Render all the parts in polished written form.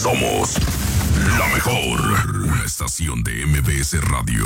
Somos la mejor estación de MBS Radio.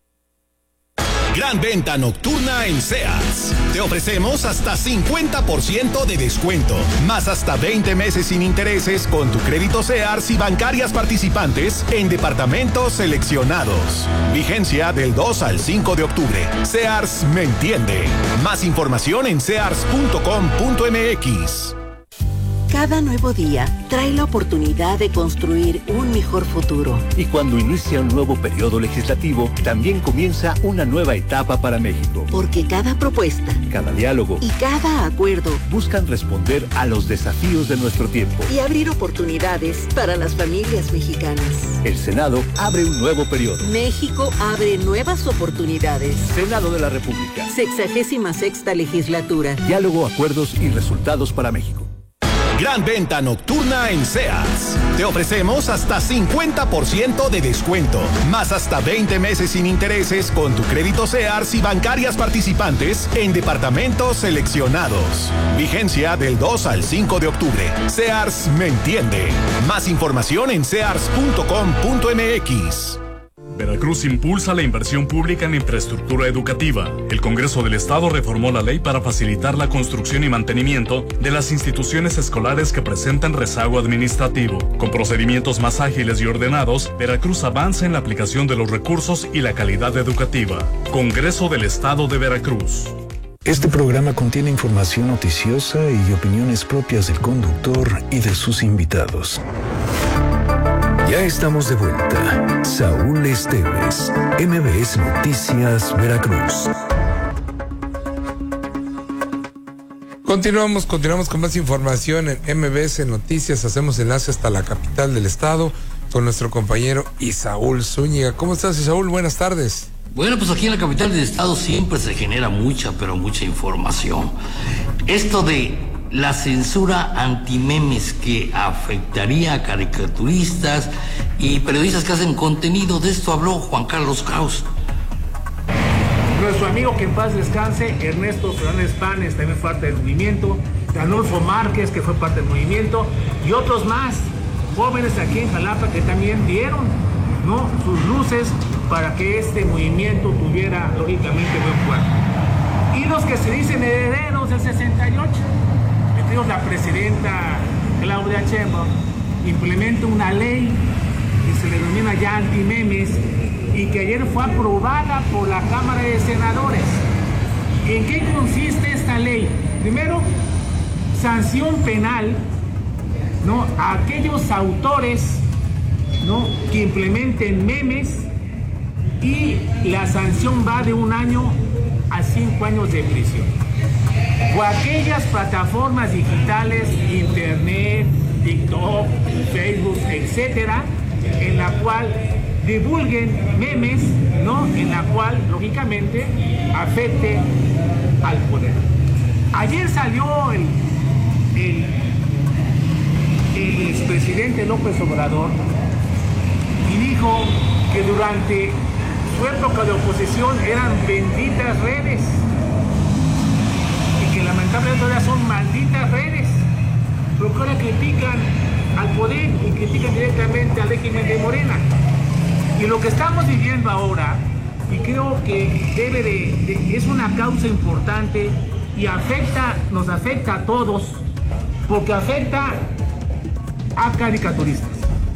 Gran venta nocturna en Sears. Te ofrecemos hasta 50% de descuento, más hasta 20 meses sin intereses con tu crédito Sears y bancarias participantes en departamentos seleccionados. Vigencia del 2 al 5 de octubre. Sears me entiende. Más información en sears.com.mx. Cada nuevo día trae la oportunidad de construir un mejor futuro. Y cuando inicia un nuevo periodo legislativo, también comienza una nueva etapa para México. Porque cada propuesta, cada diálogo y cada acuerdo buscan responder a los desafíos de nuestro tiempo y abrir oportunidades para las familias mexicanas. El Senado abre un nuevo periodo. México abre nuevas oportunidades. Senado de la República. 66ª legislatura. Diálogo, acuerdos y resultados para México. Gran venta nocturna en Sears. Te ofrecemos hasta 50% de descuento, más hasta 20 meses sin intereses con tu crédito Sears y bancarias participantes en departamentos seleccionados. Vigencia del 2 al 5 de octubre. Sears me entiende. Más información en sears.com.mx. Veracruz impulsa la inversión pública en infraestructura educativa. El Congreso del Estado reformó la ley para facilitar la construcción y mantenimiento de las instituciones escolares que presentan rezago administrativo. Con procedimientos más ágiles y ordenados, Veracruz avanza en la aplicación de los recursos y la calidad educativa. Congreso del Estado de Veracruz. Este programa contiene información noticiosa y opiniones propias del conductor y de sus invitados. Ya estamos de vuelta. Saúl Esteves, MBS Noticias, Veracruz. Continuamos con más información en MBS Noticias. Hacemos enlace hasta la capital del estado con nuestro compañero Isaúl Zúñiga. ¿Cómo estás, Isaúl? Buenas tardes. Bueno, pues aquí en la capital del estado siempre se genera mucha información. Esto de la censura antimemes que afectaría a caricaturistas y periodistas que hacen contenido, de esto habló Juan Carlos Kraus. Nuestro amigo, que en paz descanse, Ernesto Fernández Panes, también fue parte del movimiento, Arnulfo Márquez, que fue parte del movimiento, y otros más, jóvenes aquí en Jalapa, que también dieron, ¿no?, sus luces para que este movimiento tuviera, lógicamente, buen cuerpo. Y los que se dicen herederos del 68, la presidenta Claudia Sheinbaum implementa una ley que se denomina ya antimemes y que ayer fue aprobada por la Cámara de Senadores. ¿En qué consiste esta ley? Primero, sanción penal, ¿no?, a aquellos autores, ¿no?, que implementen memes, y la sanción va de 1 año a 5 años de prisión. O aquellas plataformas digitales, internet, TikTok, Facebook, etcétera, en la cual divulguen memes, ¿no?, en la cual, lógicamente, afecte al poder. Ayer salió el expresidente López Obrador y dijo que durante su época de oposición eran benditas redes, que lamentablemente todavía son malditas redes, pero que ahora critican al poder y critican directamente al régimen de Morena. Y lo que estamos viviendo ahora, y creo que es una causa importante y nos afecta a todos, porque afecta a caricaturistas.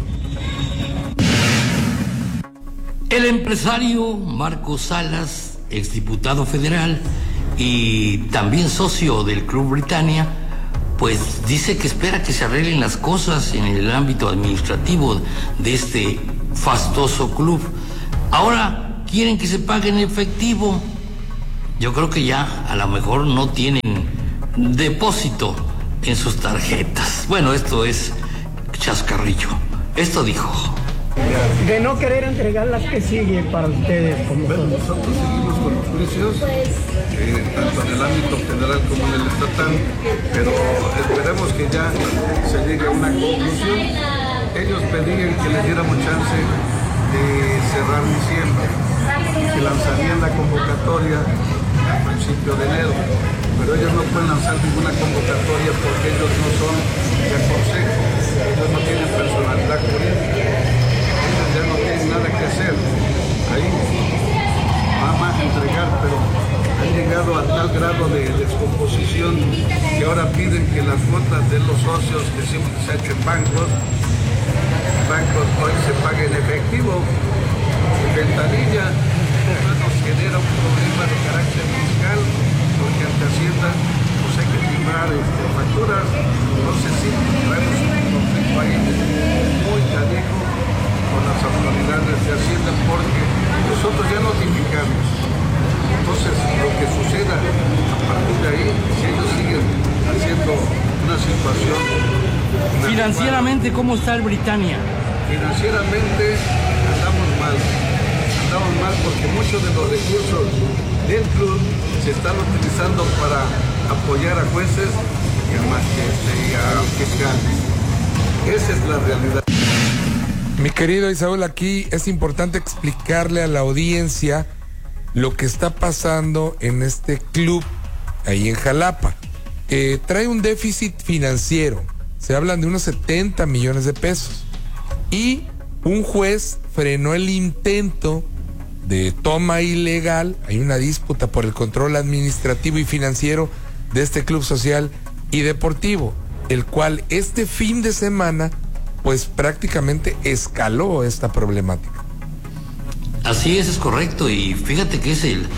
El empresario Marco Salas, exdiputado federal y también socio del Club Britannia, pues dice que espera que se arreglen las cosas en el ámbito administrativo de este fastuoso club. Ahora quieren que se pague en efectivo. Yo creo que ya a lo mejor no tienen depósito en sus tarjetas. Bueno, esto es chascarrillo. Esto dijo. De no querer entregar las que sigue para ustedes. Bueno, nosotros seguimos con los juicios, tanto en el ámbito federal como en el estatal, pero esperemos que ya se llegue a una conclusión. Ellos pedían que les diéramos chance de cerrar diciembre, que lanzarían la convocatoria a principio de enero, pero ellos no pueden lanzar ninguna convocatoria porque ellos no son de consejo, ellos no tienen personalidad bancos hoy se paga en efectivo, en ventanilla. Nos genera un problema de carácter fiscal, porque ante Hacienda pues hay que firmar facturas. No sé si traemos un conflicto ahí muy canijo con las autoridades de Hacienda, porque nosotros ya notificamos. Entonces, lo que suceda a partir de ahí, si ellos siguen haciendo una situación... Financieramente, ¿cómo está el Britannia? Financieramente andamos mal porque muchos de los recursos del club se están utilizando para apoyar a jueces y a fiscales. Esa es la realidad. Mi querido Isaúl, aquí es importante explicarle a la audiencia lo que está pasando en este club ahí en Jalapa. Trae un déficit financiero, se hablan de unos 70 millones de pesos, y un juez frenó el intento de toma ilegal. Hay una disputa por el control administrativo y financiero de este club social y deportivo, el cual este fin de semana pues prácticamente escaló esta problemática. Así es correcto, y fíjate que es el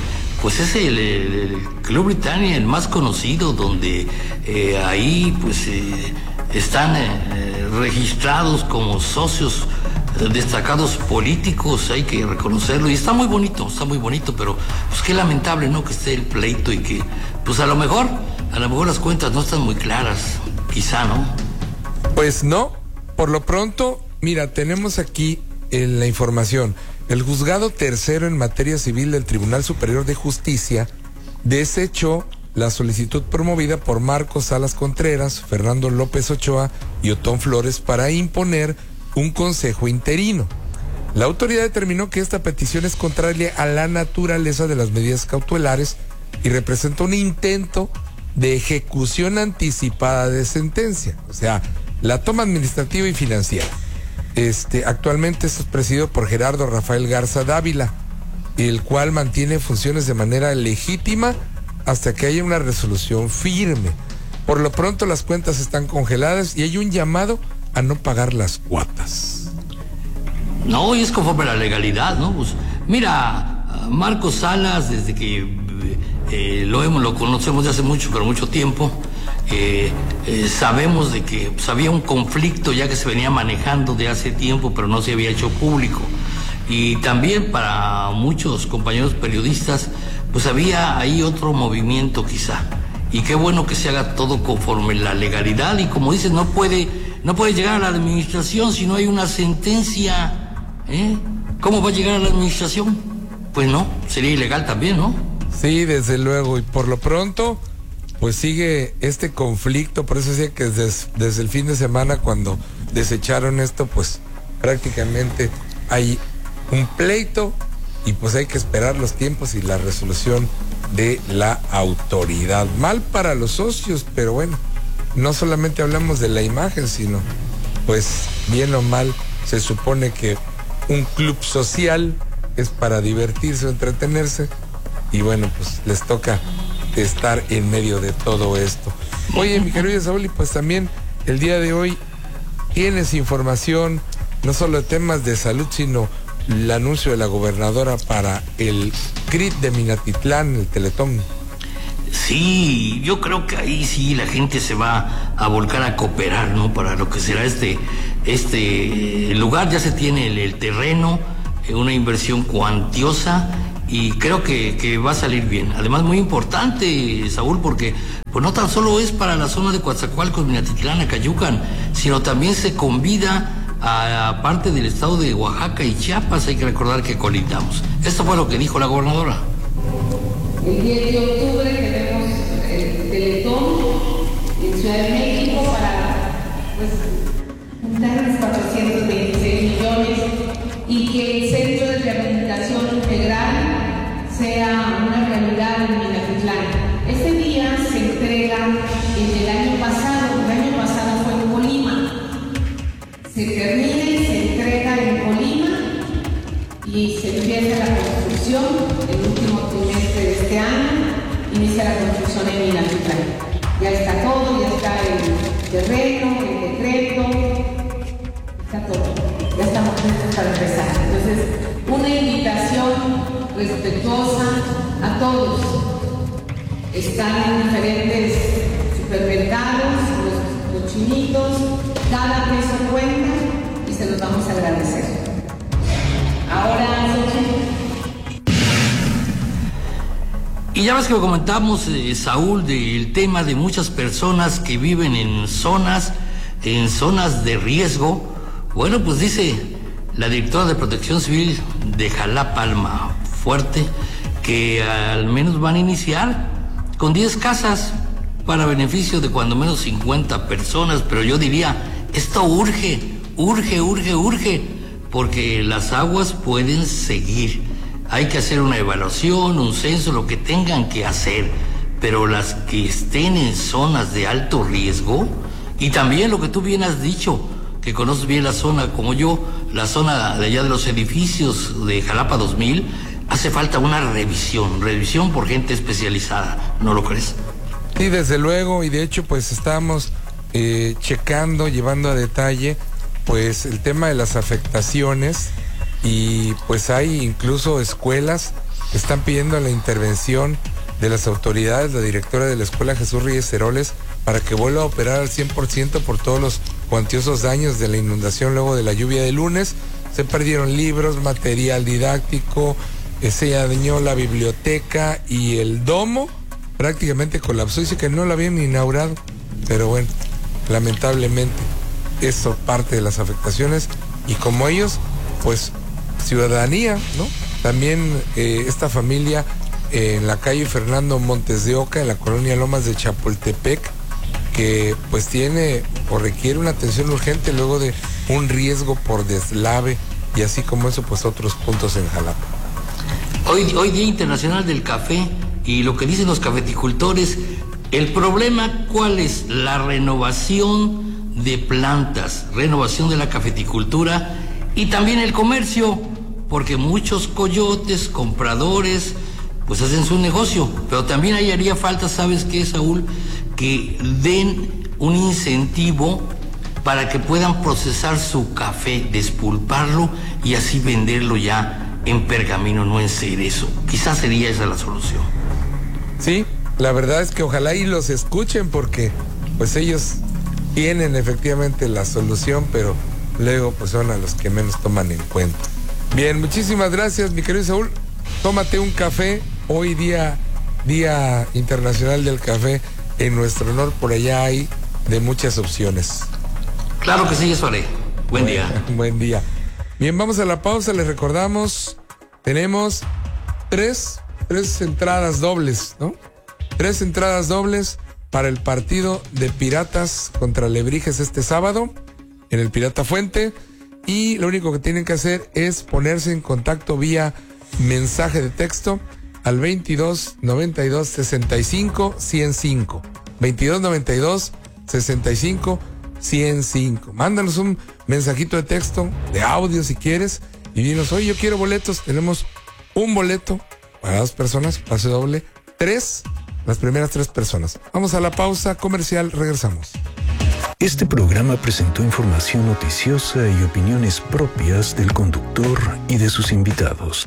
Club Britannia, el más conocido, donde ahí pues están registrados como socios destacados políticos, hay que reconocerlo, y está muy bonito, pero pues qué lamentable, ¿no?, que esté el pleito y que pues a lo mejor las cuentas no están muy claras, quizá, ¿no? Pues no, por lo pronto, mira, tenemos aquí la información. El juzgado tercero en materia civil del Tribunal Superior de Justicia desechó la solicitud promovida por Marcos Salas Contreras, Fernando López Ochoa y Otón Flores para imponer un consejo interino. La autoridad determinó que esta petición es contraria a la naturaleza de las medidas cautelares y representa un intento de ejecución anticipada de sentencia, o sea, la toma administrativa y financiera. Actualmente esto es presidido por Gerardo Rafael Garza Dávila, el cual mantiene funciones de manera legítima hasta que haya una resolución firme. Por lo pronto las cuentas están congeladas y hay un llamado a no pagar las cuotas. No, y es conforme a la legalidad, ¿no? Pues mira, Marcos Salas, desde que lo conocemos de hace mucho tiempo, sabemos de que pues, había un conflicto ya que se venía manejando de hace tiempo, pero no se había hecho público. Y también para muchos compañeros periodistas, pues había ahí otro movimiento quizá. Y qué bueno que se haga todo conforme la legalidad, y como dices, no puede llegar a la administración si no hay una sentencia, ¿eh? ¿Cómo va a llegar a la administración? Pues no, sería ilegal también, ¿no? Sí, desde luego, y por lo pronto pues sigue este conflicto. Por eso decía que desde el fin de semana, cuando desecharon esto, pues prácticamente hay un pleito y pues hay que esperar los tiempos y la resolución de la autoridad. Mal para los socios, pero bueno, no solamente hablamos de la imagen, sino pues bien o mal se supone que un club social es para divertirse o entretenerse, y bueno, pues les toca estar en medio de todo esto. Oye, mi querido Saúl, y pues también el día de hoy tienes información no solo de temas de salud, sino el anuncio de la gobernadora para el CRIT de Minatitlán, el Teletón. Sí, yo creo que ahí sí la gente se va a volcar a cooperar, ¿no? Para lo que será este lugar. Ya se tiene el terreno, una inversión cuantiosa, y creo que va a salir bien. Además, muy importante, Saúl, porque pues no tan solo es para la zona de Coatzacoalcos, Minatitlán, Acayucan, sino también se convida a parte del estado de Oaxaca y Chiapas. Hay que recordar que colindamos. Esto fue lo que dijo la gobernadora. El 10 de octubre tenemos el Teletón en Ciudad de México para juntar los 426 millones y que el Centro de Rehabilitación Integral sea una realidad en Minatitlán. Este día se entrega el año pasado fue en Colima. Se termina y se entrega en Colima y se empieza la construcción. El último trimestre de este año inicia la construcción en Minatitlán. Ya está todo, ya está el terreno, el decreto, todos. Están en diferentes supermercados, los chinitos, cada peso cuenta y se los vamos a agradecer. Ahora, y ya ves que comentamos, Saúl, del tema de muchas personas que viven en zonas de riesgo. Bueno, pues dice la directora de Protección Civil de Jalapa, Alma Fuerte, que al menos van a iniciar con 10 casas para beneficio de cuando menos 50 personas, pero yo diría, esto urge, porque las aguas pueden seguir. Hay que hacer una evaluación, un censo, lo que tengan que hacer, pero las que estén en zonas de alto riesgo, y también lo que tú bien has dicho, que conoces bien la zona como yo, la zona de allá de los edificios de Jalapa 2000, hace falta una revisión por gente especializada, ¿no lo crees? Sí, desde luego, y de hecho pues estamos checando, llevando a detalle pues el tema de las afectaciones, y pues hay incluso escuelas que están pidiendo la intervención de las autoridades, la directora de la escuela Jesús Reyes Heroles, para que vuelva a operar al 100% por todos los cuantiosos daños de la inundación luego de la lluvia de lunes. Se perdieron libros, material didáctico, se dañó la biblioteca y el domo prácticamente colapsó. Dice que no lo habían inaugurado, pero bueno, lamentablemente eso parte de las afectaciones, y como ellos, pues ciudadanía, ¿no? También esta familia en la calle Fernando Montes de Oca, en la colonia Lomas de Chapultepec, que pues tiene o requiere una atención urgente luego de un riesgo por deslave, y así como eso pues otros puntos en Jalapa. Hoy Día Internacional del Café, y lo que dicen los cafeticultores, el problema ¿cuál es? La renovación de plantas, renovación de la cafeticultura y también el comercio, porque muchos coyotes, compradores, pues hacen su negocio, pero también ahí haría falta, ¿sabes qué, Saúl? Que den un incentivo para que puedan procesar su café, despulparlo y así venderlo ya en pergamino, no en cerezo. Quizás sería esa la solución. Sí, la verdad es que ojalá y los escuchen, porque pues ellos tienen efectivamente la solución, pero luego pues son a los que menos toman en cuenta. Bien, muchísimas gracias, mi querido Saúl. Tómate un café, hoy Día Internacional del Café, en nuestro honor. Por allá hay de muchas opciones. Claro que sí, eso haré. Buen día. Buen día. Bien, vamos a la pausa. Les recordamos, tenemos tres entradas dobles, ¿no? 3 entradas dobles para el partido de Piratas contra Alebrijes este sábado en el Pirata Fuente, y lo único que tienen que hacer es ponerse en contacto vía mensaje de texto al 22 92 65 105. 22 92 65 105. Mándanos un mensajito de texto, de audio si quieres, y dinos, oye, yo quiero boletos. Tenemos un boleto para 2 personas, pase doble, 3, las primeras 3 personas. Vamos a la pausa comercial, regresamos. Este programa presentó información noticiosa y opiniones propias del conductor y de sus invitados.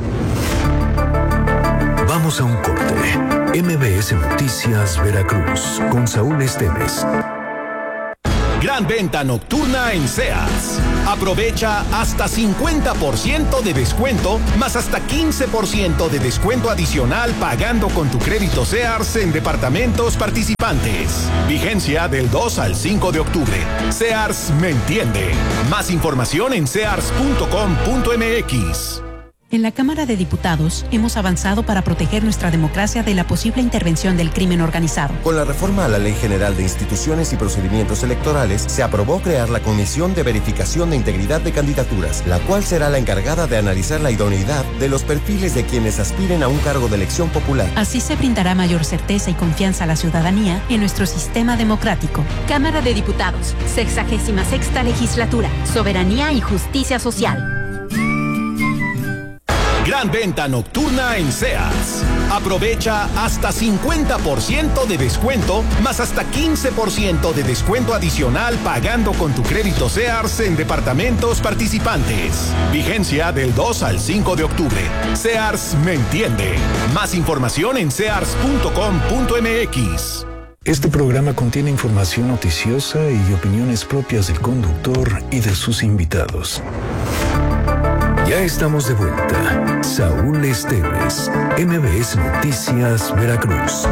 Vamos a un corte. MBS Noticias Veracruz con Saúl Esteves. Gran venta nocturna en Sears. Aprovecha hasta 50% de descuento, más hasta 15% de descuento adicional pagando con tu crédito Sears en departamentos participantes. Vigencia del 2 al 5 de octubre. Sears me entiende. Más información en sears.com.mx. En la Cámara de Diputados hemos avanzado para proteger nuestra democracia de la posible intervención del crimen organizado. Con la reforma a la Ley General de Instituciones y Procedimientos Electorales, se aprobó crear la Comisión de Verificación de Integridad de Candidaturas, la cual será la encargada de analizar la idoneidad de los perfiles de quienes aspiren a un cargo de elección popular. Así se brindará mayor certeza y confianza a la ciudadanía en nuestro sistema democrático. Cámara de Diputados, 66ª Legislatura, Soberanía y Justicia Social. Gran venta nocturna en Sears. Aprovecha hasta 50% de descuento, más hasta 15% de descuento adicional pagando con tu crédito Sears en departamentos participantes. Vigencia del 2 al 5 de octubre. Sears me entiende. Más información en sears.com.mx. Este programa contiene información noticiosa y opiniones propias del conductor y de sus invitados. Ya estamos de vuelta. Saúl Esteves, MBS Noticias, Veracruz.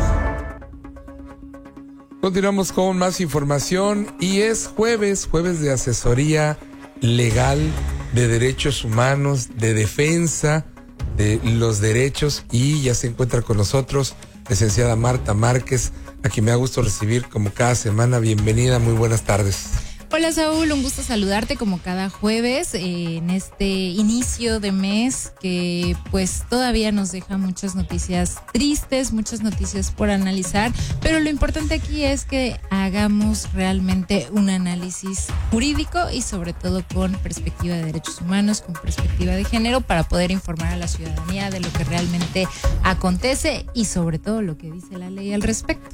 Continuamos con más información y es jueves de asesoría legal, de derechos humanos, de defensa de los derechos, y ya se encuentra con nosotros licenciada Marta Márquez, a quien me da gusto recibir como cada semana. Bienvenida, muy buenas tardes. Hola Saúl, un gusto saludarte como cada jueves en este inicio de mes que pues todavía nos deja muchas noticias tristes, muchas noticias por analizar, pero lo importante aquí es que hagamos realmente un análisis jurídico y sobre todo con perspectiva de derechos humanos, con perspectiva de género, para poder informar a la ciudadanía de lo que realmente acontece y sobre todo lo que dice la ley al respecto.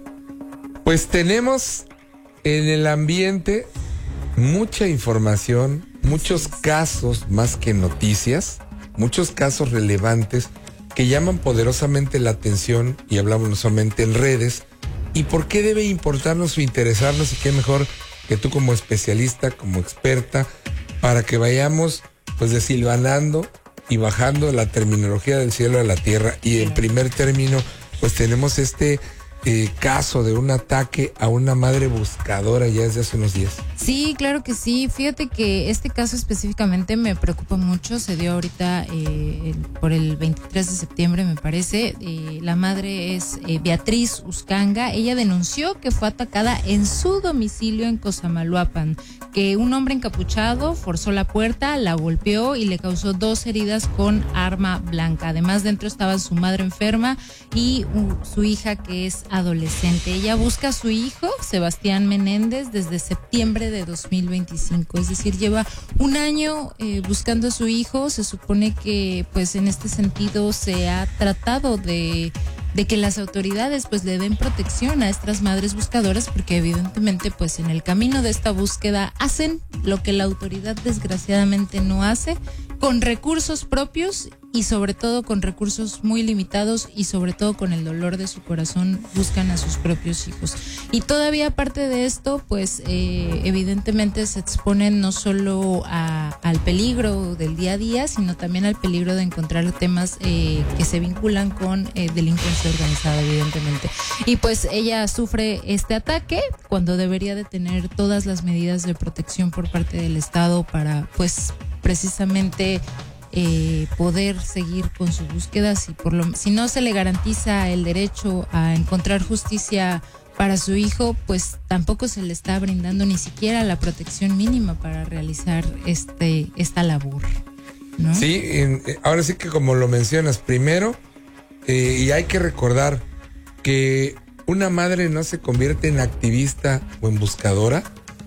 Pues tenemos en el ambiente mucha información, muchos casos más que noticias, muchos casos relevantes que llaman poderosamente la atención, y hablamos no solamente en redes. ¿Y por qué debe importarnos o interesarnos? Y qué mejor que tú como especialista, como experta, para que vayamos pues desilvanando y bajando la terminología del cielo a la tierra. Y en primer término pues tenemos este caso de un ataque a una madre buscadora ya desde hace unos días. Sí, claro que sí. Fíjate que este caso específicamente me preocupa mucho. Se dio ahorita por el 23 de septiembre, me parece. La madre es Beatriz Uscanga. Ella denunció que fue atacada en su domicilio en Cosamaloapan, que un hombre encapuchado forzó la puerta, la golpeó y le causó 2 heridas con arma blanca. Además, dentro estaba su madre enferma y su hija, que es adolescente. Ella busca a su hijo, Sebastián Menéndez, desde septiembre de 2025. Es decir, lleva un año buscando a su hijo. Se supone que pues en este sentido se ha tratado de que las autoridades pues le den protección a estas madres buscadoras, porque evidentemente pues en el camino de esta búsqueda hacen lo que la autoridad desgraciadamente no hace, con recursos propios y sobre todo con recursos muy limitados, y sobre todo con el dolor de su corazón buscan a sus propios hijos. Y todavía aparte de esto pues evidentemente se exponen no solo al peligro del día a día, sino también al peligro de encontrar temas que se vinculan con delincuencia organizada, evidentemente. Y pues ella sufre este ataque cuando debería de tener todas las medidas de protección por parte del Estado para pues precisamente poder seguir con sus búsquedas. Y si no se le garantiza el derecho a encontrar justicia para su hijo, pues tampoco se le está brindando ni siquiera la protección mínima para realizar esta labor, ¿no? Sí, ahora sí que como lo mencionas, primero, y hay que recordar que una madre no se convierte en activista o en buscadora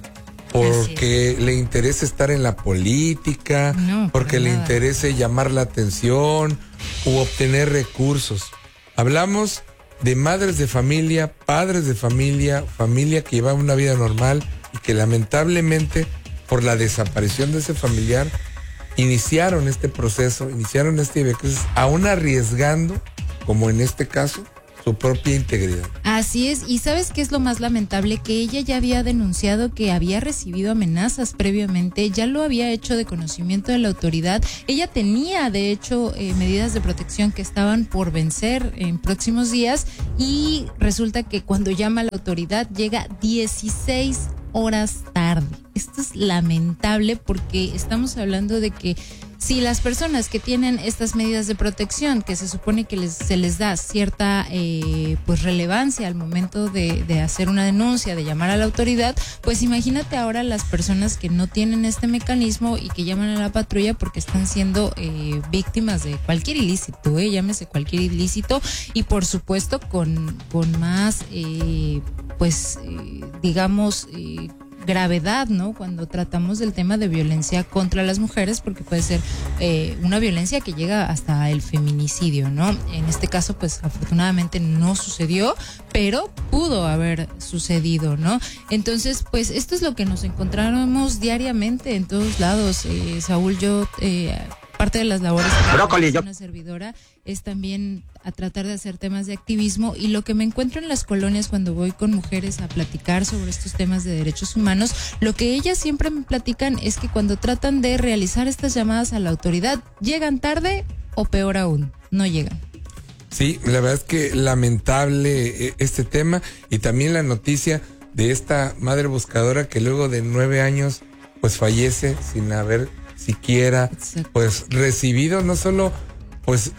porque le interesa estar en la política, no, porque le interese llamar la atención u obtener recursos. Hablamos de madres de familia, padres de familia, familia que llevaba una vida normal y que lamentablemente por la desaparición de ese familiar iniciaron este proceso, iniciaron este viaje, aún arriesgando, como en este caso, su propia integridad. Así es, y ¿sabes qué es lo más lamentable? Que ella ya había denunciado que había recibido amenazas previamente, ya lo había hecho de conocimiento de la autoridad. Ella tenía, de hecho, medidas de protección que estaban por vencer en próximos días, y resulta que cuando llama a la autoridad llega 16 horas tarde. Esto es lamentable porque estamos hablando de que si las personas que tienen estas medidas de protección, que se supone que se les da cierta pues relevancia al momento de hacer una denuncia, de llamar a la autoridad, pues imagínate ahora las personas que no tienen este mecanismo y que llaman a la patrulla porque están siendo víctimas de cualquier ilícito, llámese cualquier ilícito, y por supuesto con más digamos gravedad, ¿no? Cuando tratamos del tema de violencia contra las mujeres, porque puede ser una violencia que llega hasta el feminicidio, ¿no? En este caso, pues afortunadamente no sucedió, pero pudo haber sucedido, ¿no? Entonces, pues esto es lo que nos encontramos diariamente en todos lados. Saúl, yo parte de las labores de una servidora es también a tratar de hacer temas de activismo, y lo que me encuentro en las colonias cuando voy con mujeres a platicar sobre estos temas de derechos humanos, lo que ellas siempre me platican es que cuando tratan de realizar estas llamadas a la autoridad, llegan tarde o peor aún, no llegan. Sí, la verdad es que lamentable este tema, y también la noticia de esta madre buscadora que luego de 9 años pues fallece sin haber siquiera pues recibido no solo pues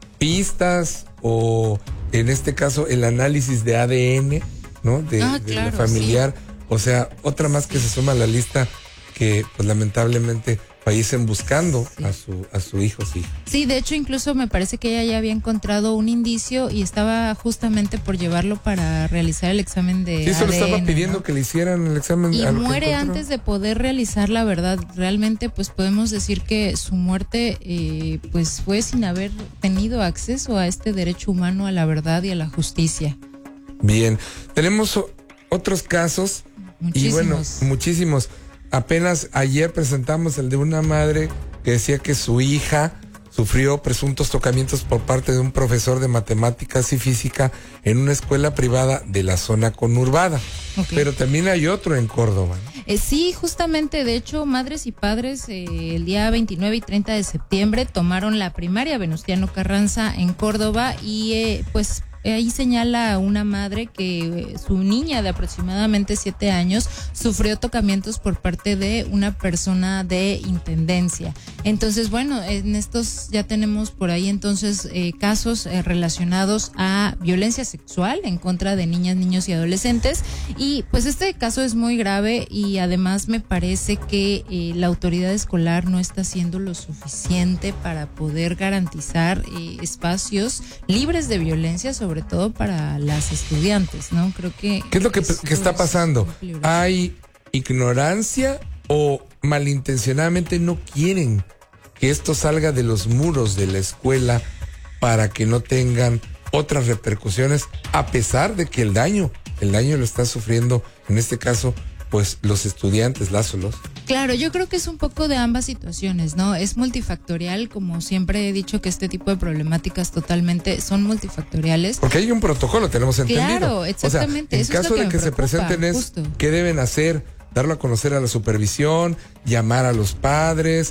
pistas o en este caso el análisis de ADN, ¿no? De la familiar, sí. O sea, otra más que se suma a la lista que pues lamentablemente fallecen buscando a su hijo, sí. Sí, de hecho incluso me parece que ella ya había encontrado un indicio y estaba justamente por llevarlo para realizar el examen de ADN. Sí, solo estaba pidiendo, ¿no?, que le hicieran el examen. Y muere antes de poder realizar la verdad. Realmente pues podemos decir que su muerte pues fue sin haber tenido acceso a este derecho humano a la verdad y a la justicia. Bien, tenemos otros casos. Muchísimos. Y bueno, muchísimos. Apenas ayer presentamos el de una madre que decía que su hija sufrió presuntos tocamientos por parte de un profesor de matemáticas y física en una escuela privada de la zona conurbada. Okay. Pero también hay otro en Córdoba, ¿no? Sí, justamente, de hecho, madres y padres el día 29 y 30 de septiembre tomaron la primaria Venustiano Carranza en Córdoba y pues ahí señala a una madre que su niña de aproximadamente 7 años sufrió tocamientos por parte de una persona de intendencia. Entonces, bueno, en estos ya tenemos por ahí entonces casos relacionados a violencia sexual en contra de niñas, niños y adolescentes. Y pues este caso es muy grave y además me parece que la autoridad escolar no está haciendo lo suficiente para poder garantizar espacios libres de violencia, sobre todo para las estudiantes, ¿no? Creo que... ¿Qué es lo que está pasando? ¿Hay ignorancia o malintencionadamente no quieren que esto salga de los muros de la escuela para que no tengan otras repercusiones, a pesar de que el daño lo está sufriendo, en este caso, pues los estudiantes, las o los? Claro, yo creo que es un poco de ambas situaciones, ¿no? Es multifactorial, como siempre he dicho que este tipo de problemáticas totalmente son multifactoriales. Porque hay un protocolo, tenemos entendido. Claro, exactamente. O sea, en caso de que se presenten ¿qué deben hacer? Darlo a conocer a la supervisión, llamar a los padres,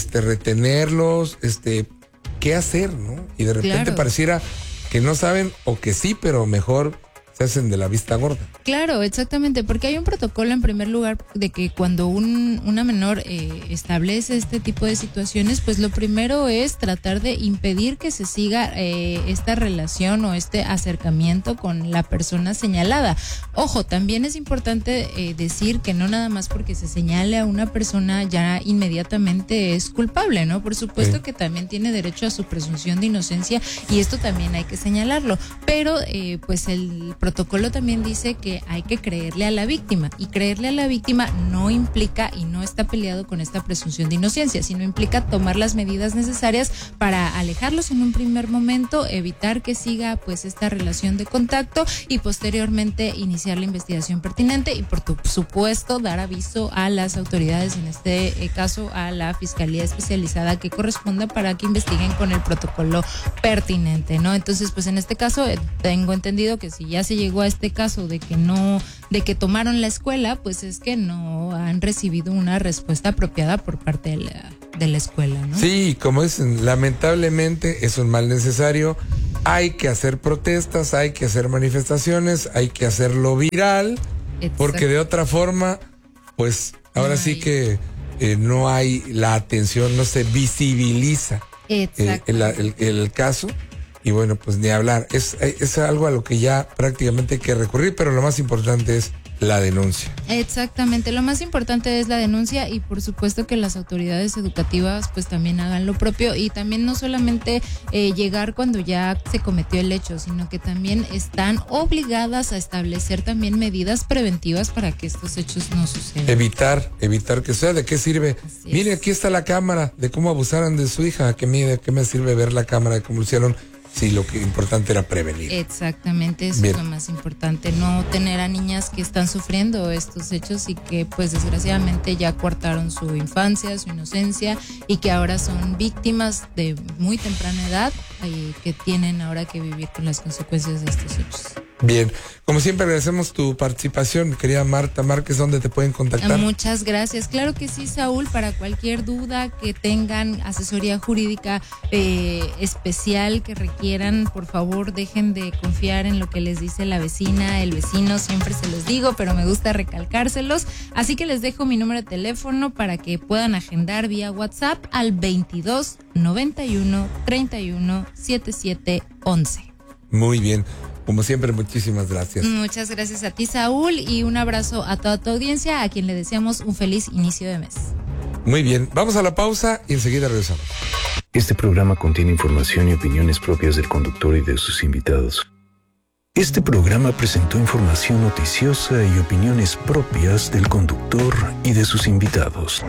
retenerlos, ¿qué hacer, no? Y de repente pareciera que no saben o que sí, pero mejor se hacen de la vista gorda. Claro, exactamente, porque hay un protocolo en primer lugar de que cuando una menor establece este tipo de situaciones, pues lo primero es tratar de impedir que se siga esta relación o este acercamiento con la persona señalada. Ojo, también es importante decir que no nada más porque se señale a una persona ya inmediatamente es culpable, ¿no? Por supuesto que también tiene derecho a su presunción de inocencia y esto también hay que señalarlo, pero pues el protocolo también dice que hay que creerle a la víctima, y creerle a la víctima no implica y no está peleado con esta presunción de inocencia, sino implica tomar las medidas necesarias para alejarlos en un primer momento, evitar que siga pues esta relación de contacto y posteriormente iniciar la investigación pertinente y por supuesto dar aviso a las autoridades, en este caso a la Fiscalía Especializada que corresponda, para que investiguen con el protocolo pertinente, ¿no? Entonces, pues en este caso tengo entendido que si ya se llegó a este caso de que tomaron la escuela, pues es que no han recibido una respuesta apropiada por parte de la escuela, ¿no? Sí, como dicen, lamentablemente es un mal necesario. Hay que hacer protestas, hay que hacer manifestaciones, hay que hacerlo viral. Exacto. Porque de otra forma, pues ahora sí que no hay la atención, no se visibiliza el caso. Y bueno, pues ni hablar, es algo a lo que ya prácticamente hay que recurrir, pero lo más importante es la denuncia. Exactamente, lo más importante es la denuncia y por supuesto que las autoridades educativas pues también hagan lo propio y también no solamente llegar cuando ya se cometió el hecho, sino que también están obligadas a establecer también medidas preventivas para que estos hechos no sucedan. Evitar que sea. ¿De qué sirve? Mire, aquí está la cámara de cómo abusaron de su hija. ¿Qué me sirve ver la cámara de cómo lo hicieron? Sí, lo que importante era prevenir. Exactamente, eso Bien. es lo más importante, no tener a niñas que están sufriendo estos hechos y que pues desgraciadamente ya coartaron su infancia, su inocencia y que ahora son víctimas de muy temprana edad y que tienen ahora que vivir con las consecuencias de estos hechos. Bien, como siempre agradecemos tu participación, mi querida Marta Márquez. ¿Dónde te pueden contactar? Muchas gracias. Claro que sí, Saúl, para cualquier duda que tengan, asesoría jurídica especial que requieran, por favor dejen de confiar en lo que les dice la vecina, el vecino, siempre se los digo, pero me gusta recalcárselos. Así que les dejo mi número de teléfono para que puedan agendar vía WhatsApp al 22 91 31 77 11. Muy bien. Como siempre, muchísimas gracias. Muchas gracias a ti, Saúl, y un abrazo a toda tu audiencia, a quien le deseamos un feliz inicio de mes. Muy bien, vamos a la pausa y enseguida regresamos. Este programa contiene información y opiniones propias del conductor y de sus invitados. Este programa presentó información noticiosa y opiniones propias del conductor y de sus invitados.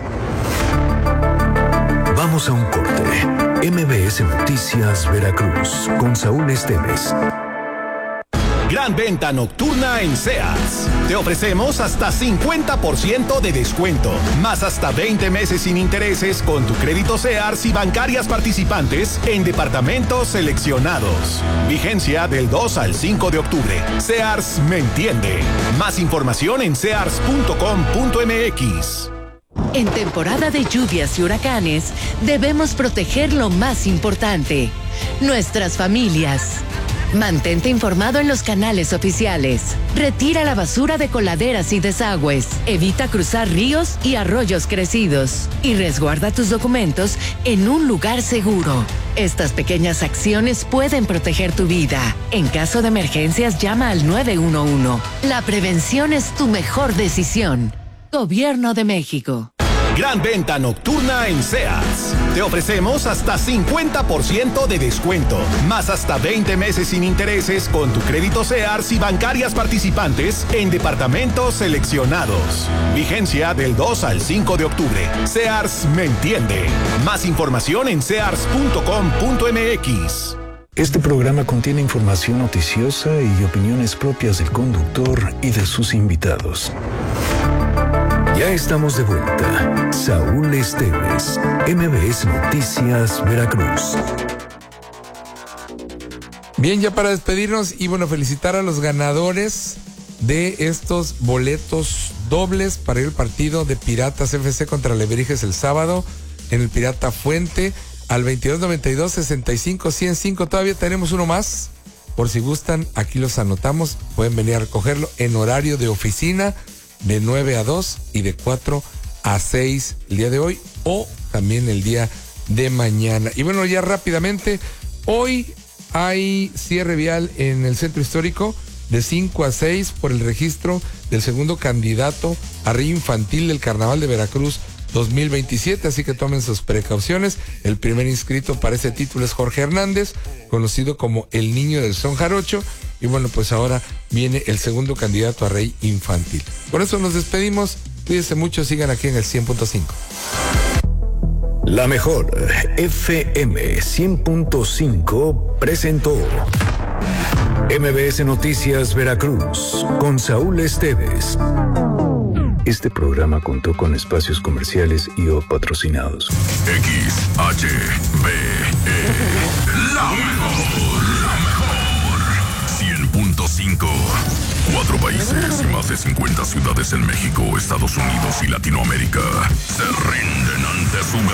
Vamos a un corte. MBS Noticias Veracruz con Saúl Esteves. Gran venta nocturna en Sears. Te ofrecemos hasta 50% de descuento, más hasta 20 meses sin intereses con tu crédito Sears y bancarias participantes en departamentos seleccionados. Vigencia del 2 al 5 de octubre. Sears me entiende. Más información en sears.com.mx. En temporada de lluvias y huracanes, debemos proteger lo más importante, nuestras familias. Mantente informado en los canales oficiales. Retira la basura de coladeras y desagües. Evita cruzar ríos y arroyos crecidos. Y resguarda tus documentos en un lugar seguro. Estas pequeñas acciones pueden proteger tu vida. En caso de emergencias, llama al 911. La prevención es tu mejor decisión. Gobierno de México. Gran venta nocturna en Sears. Te ofrecemos hasta 50% de descuento, más hasta 20 meses sin intereses con tu crédito Sears y bancarias participantes en departamentos seleccionados. Vigencia del 2 al 5 de octubre. Sears me entiende. Más información en sears.com.mx. Este programa contiene información noticiosa y opiniones propias del conductor y de sus invitados. Ya estamos de vuelta. Saúl Esteves, MBS Noticias Veracruz. Bien, ya para despedirnos y bueno, felicitar a los ganadores de estos boletos dobles para el partido de Piratas FC contra Alebrijes el sábado en el Pirata Fuente al 2292-65-105. Todavía tenemos uno más. Por si gustan, aquí los anotamos. Pueden venir a recogerlo en horario de oficina, de 9 a 2 y de 4 a 6 el día de hoy o también el día de mañana. Y bueno, ya rápidamente, hoy hay cierre vial en el centro histórico de 5 a 6 por el registro del segundo candidato a Río Infantil del Carnaval de Veracruz 2027, así que tomen sus precauciones. El primer inscrito para ese título es Jorge Hernández, conocido como el Niño del Son Jarocho. Y bueno, pues ahora viene el segundo candidato a Rey Infantil. Por eso nos despedimos. Cuídense mucho, sigan aquí en el 100.5. La mejor FM 100.5 presentó MBS Noticias Veracruz con Saúl Esteves. Este programa contó con espacios comerciales y o patrocinados. XHBE, la mejor, 100.5. 4 países y más de 50 ciudades en México, Estados Unidos y Latinoamérica se rinden ante su